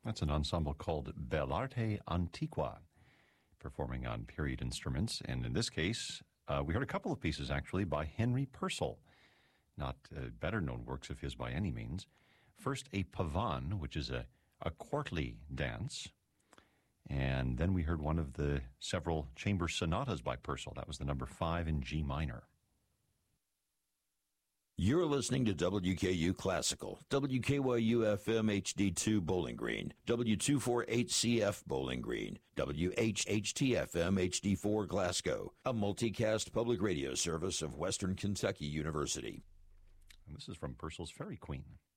That's an ensemble called Bell'Arte Antiqua, performing on period instruments. And in this case, we heard a couple of pieces, actually, by Henry Purcell. Not better-known works of his by any means. First, a pavane, which is a courtly dance. And then we heard one of the several chamber sonatas by Purcell. That was the number 5 in G minor. You're listening to WKU Classical, WKYU-FM HD2 Bowling Green, W248CF Bowling Green, WHHT-FM HD4 Glasgow, a multicast public radio service of Western Kentucky University. And this is from Purcell's Fairy Queen.